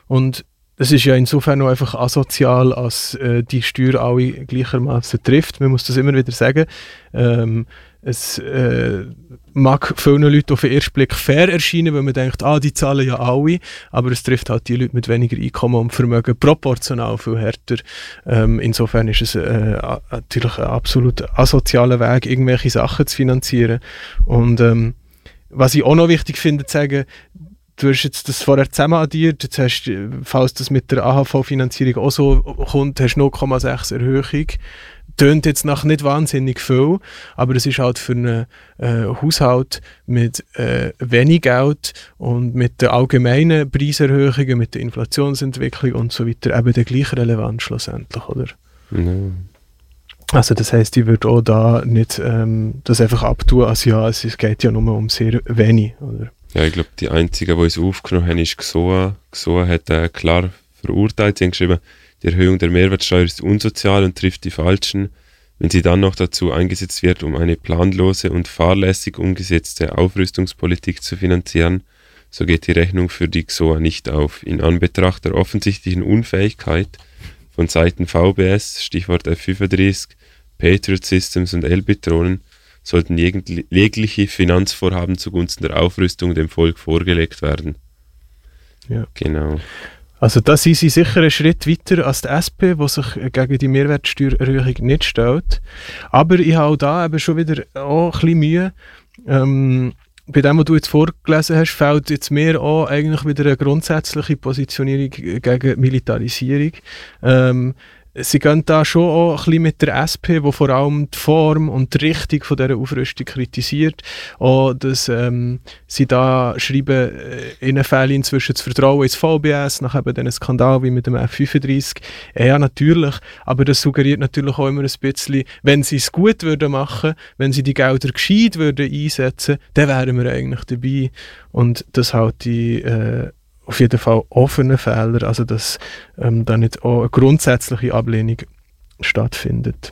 Und das ist ja insofern auch einfach asozial, als die Steuer alle gleichermaßen trifft. Man muss das immer wieder sagen. Es mag vielen Leuten auf den ersten Blick fair erscheinen, weil man denkt, die zahlen ja alle, aber es trifft halt die Leute mit weniger Einkommen und Vermögen proportional viel härter. Insofern ist es natürlich ein absolut asozialer Weg, irgendwelche Sachen zu finanzieren. Und was ich auch noch wichtig finde zu sagen, du hast jetzt das vorher zusammen addiert, jetzt hast, falls das mit der AHV-Finanzierung auch so kommt, hast du 0,6 Erhöhung. Tönt jetzt nach nicht wahnsinnig viel, aber es ist halt für einen Haushalt mit wenig Geld und mit den allgemeinen Preiserhöhungen, mit der Inflationsentwicklung und so weiter eben der gleich relevant schlussendlich, oder? Mhm. Also das heisst, ich würde auch da nicht das einfach abtun, als ja, es geht ja nur um sehr wenig, oder? Ja, ich glaube, die einzige, die uns aufgenommen haben, ist GSOA. GSOA hat klar verurteilt. Sie haben geschrieben, die Erhöhung der Mehrwertsteuer ist unsozial und trifft die Falschen. Wenn sie dann noch dazu eingesetzt wird, um eine planlose und fahrlässig umgesetzte Aufrüstungspolitik zu finanzieren, so geht die Rechnung für die GSOA nicht auf. In Anbetracht der offensichtlichen Unfähigkeit von Seiten VBS, Stichwort F-35, Patriot Systems und Elbit-Drohnen, sollten jegliche Finanzvorhaben zugunsten der Aufrüstung dem Volk vorgelegt werden. Ja. Genau. Also da sind sie sicher einen Schritt weiter als die SP, die sich gegen die Mehrwertsteuererhöhung nicht stellt. Aber ich habe auch da eben schon wieder auch ein bisschen Mühe. Bei dem, was du jetzt vorgelesen hast, fehlt jetzt mir auch eigentlich wieder eine grundsätzliche Positionierung gegen Militarisierung. Sie gehen da schon auch ein bisschen mit der SP, die vor allem die Form und die Richtung von dieser Aufrüstung kritisiert. Auch, dass sie da schreiben, ihnen fehle inzwischen das Vertrauen ins VBS, nach eben diesen Skandal wie mit dem F-35. Ja, natürlich, aber das suggeriert natürlich auch immer ein bisschen, wenn sie es gut würden machen, wenn sie die Gelder gescheit würden einsetzen, dann wären wir eigentlich dabei. Und das halte ich auf jeden Fall offene Fehler, also dass da nicht auch eine grundsätzliche Ablehnung stattfindet.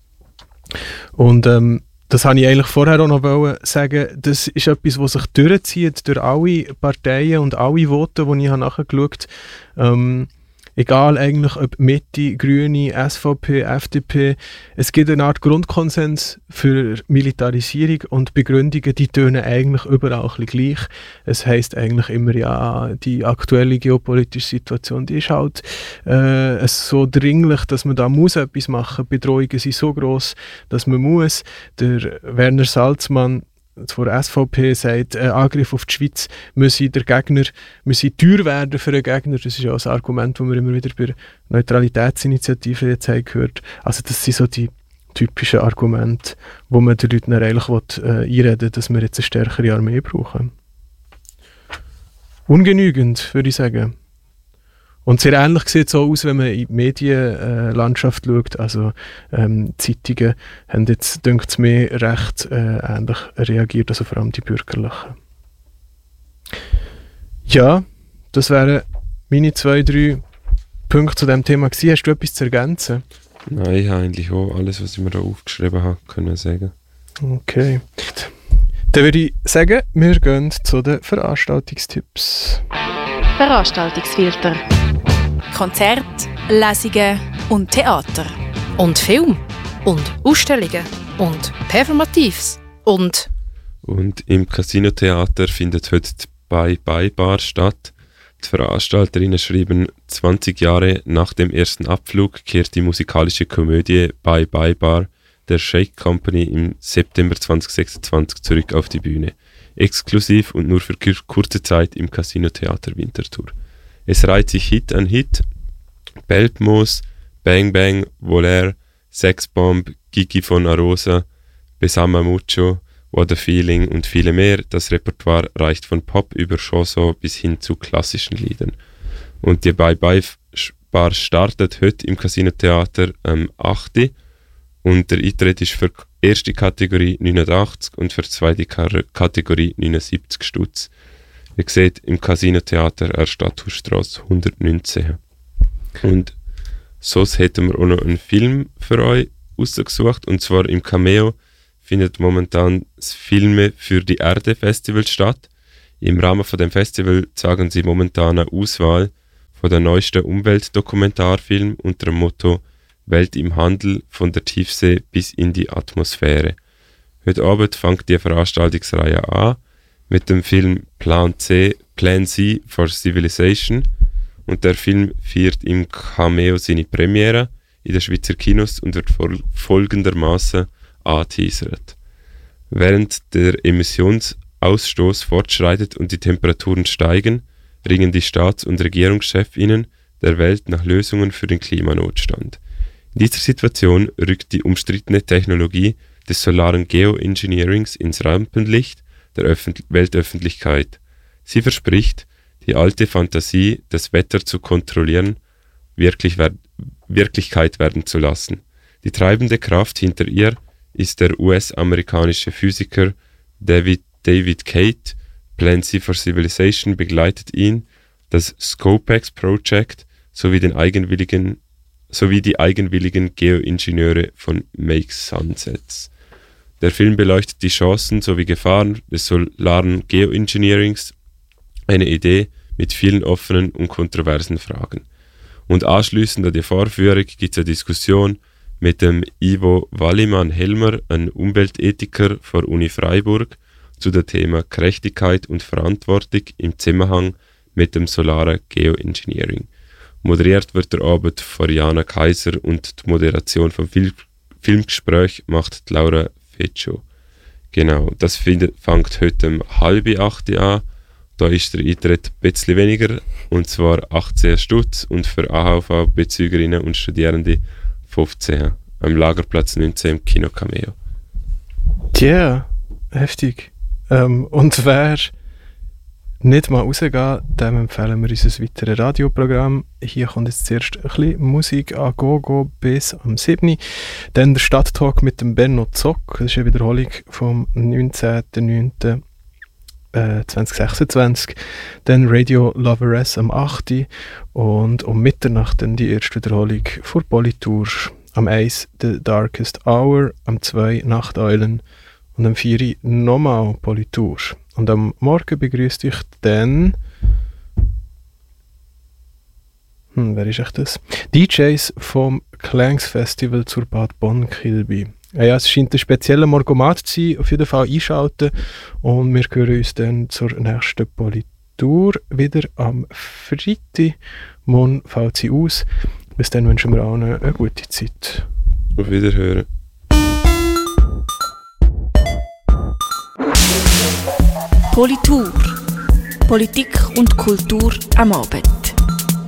Und das habe ich eigentlich vorher auch noch sagen, das ist etwas, was sich durchzieht durch alle Parteien und alle Voten, die ich nachgeschaut habe. Egal eigentlich ob Mitte, Grüne, SVP, FDP, es gibt eine Art Grundkonsens für Militarisierung und Begründungen, die tönen eigentlich überall ein bisschen gleich. Es heisst eigentlich immer, ja, die aktuelle geopolitische Situation, die ist halt so dringlich, dass man da muss etwas machen. Bedrohungen sind so gross, dass man muss. Der Werner Salzmann von der SVP sagt, ein Angriff auf die Schweiz müsse teuer werden für einen Gegner. Das ist ja ein Argument, das wir immer wieder bei der Neutralitätsinitiative jetzt haben gehört. Also das sind so die typischen Argumente, wo man den Leuten eigentlich einreden will, dass wir jetzt eine stärkere Armee brauchen. Ungenügend, würde ich sagen. Und sehr ähnlich sieht es auch aus, wenn man in die Medienlandschaft schaut. Also Zeitungen haben jetzt, denkt es mir, recht ähnlich reagiert, also vor allem die Bürgerlichen. Ja, das wären meine 2-3 Punkte zu diesem Thema gewesen. Hast du etwas zu ergänzen? Nein, ich habe eigentlich auch alles, was ich mir da aufgeschrieben habe, können sagen. Okay. Dann würde ich sagen, wir gehen zu den Veranstaltungstipps. Veranstaltungsfilter. Konzerte, Lesungen und Theater. Und Film. Und Ausstellungen. Und Performatives. Und im Casino-Theater findet heute die Bye-Bye-Bar statt. Die Veranstalterinnen schrieben, 20 Jahre nach dem ersten Abflug kehrt die musikalische Komödie Bye-Bye-Bar der Shake Company im September 2026 zurück auf die Bühne. Exklusiv und nur für kurze Zeit im Casino-Theater Winterthur. Es reiht sich Hit an Hit, Beltmoos, Bang Bang, Volaire, Sexbomb, Gigi von Arosa, Besama Mucho, What a Feeling und viele mehr. Das Repertoire reicht von Pop über Chanson bis hin zu klassischen Liedern. Und die Bye-Bye-Bar startet heute im Casino-Theater am 8. Und der Eintritt ist für die erste Kategorie 89 und für die zweite Kategorie 79 Stutz. Ihr seht im Casino-Theater an Stadthusstrasse 119. Und sonst hätten wir auch noch einen Film für euch ausgesucht. Und zwar im Cameo findet momentan das Filme für die Erde Festival statt. Im Rahmen von dem Festival zeigen sie momentan eine Auswahl von der neuesten Umweltdokumentarfilm unter dem Motto Welt im Handel von der Tiefsee bis in die Atmosphäre. Heute Abend fängt die Veranstaltungsreihe an mit dem Film Plan C for Civilization und der Film feiert im Cameo seine Premiere in den Schweizer Kinos und wird folgendermaßen angeteasert. Während der Emissionsausstoß fortschreitet und die Temperaturen steigen, ringen die Staats- und Regierungschefinnen der Welt nach Lösungen für den Klimanotstand. In dieser Situation rückt die umstrittene Technologie des solaren Geoengineerings ins Rampenlicht der Weltöffentlichkeit. Sie verspricht, die alte Fantasie, das Wetter zu kontrollieren, Wirklichkeit werden zu lassen. Die treibende Kraft hinter ihr ist der US-amerikanische Physiker David Cate. Plan C for Civilization begleitet ihn, das Scopex Project sowie die eigenwilligen Geoingenieure von Make Sunsets. Der Film beleuchtet die Chancen sowie Gefahren des solaren Geoengineerings, eine Idee mit vielen offenen und kontroversen Fragen. Und anschließend an die Vorführung gibt es eine Diskussion mit dem Ivo Wallimann-Helmer, einem Umweltethiker von Uni Freiburg, zu dem Thema Gerechtigkeit und Verantwortung im Zusammenhang mit dem solaren Geoengineering. Moderiert wird der Abend von Jana Kaiser und die Moderation vom Filmgespräch macht Laura Feccio. Genau, das fängt heute um 7:30 an. Da ist der Eintritt ein bisschen weniger, und zwar 18 Stutz und für AHV-Bezügerinnen und Studierende 15 am Lagerplatz 19 im Kino Cameo. Tja, heftig. Und wer nicht mal rausgehen, dem empfehlen wir unser weiteres Radioprogramm. Hier kommt jetzt zuerst ein bisschen Musik an Gogo bis am 7. Dann der Stadttalk mit dem Benno Zock. Das ist eine Wiederholung vom 19.09.2026. Dann Radio Loveress am 8. Und um Mitternacht dann die erste Wiederholung vor Politour. Am 1 The Darkest Hour, am 2 Nachteulen und am 4 nochmal Politour. Und am Morgen begrüßt dich dann wer ist echt das? DJs vom Clangs Festival zur Bad Bonn-Kilby. Ja, es scheint ein spezieller Morgomat zu sein. Auf jeden Fall einschalten. Und wir hören uns dann zur nächsten Politour wieder am Freitag. Morgen fällt sie aus. Bis dann wünschen wir allen eine gute Zeit. Auf Wiederhören. Politour. Politik und Kultur am Abend.